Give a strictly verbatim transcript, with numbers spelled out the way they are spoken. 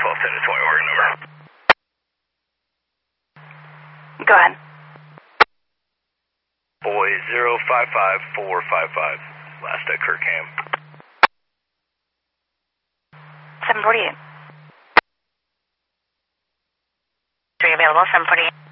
twelve ten to twenty Oregon number. Go ahead. Boy zero five five four five five. Last at Kirkham. seven forty-eight. Three available, seven forty-eight.